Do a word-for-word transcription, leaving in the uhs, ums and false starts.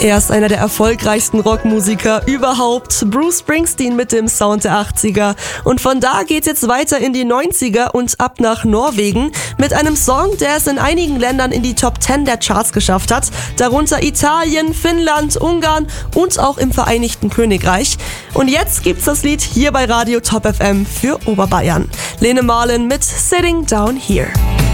Er ist einer der erfolgreichsten Rockmusiker überhaupt, Bruce Springsteen mit dem Sound der achtziger. Und von da geht's jetzt weiter in die neunziger und ab nach Norwegen mit einem Song, der es in einigen Ländern in die Top zehn der Charts geschafft hat, darunter Italien, Finnland, Ungarn und auch im Vereinigten Königreich. Und jetzt gibt's das Lied hier bei Radio Top F M für Oberbayern. Lene Marlin mit Sitting Down Here.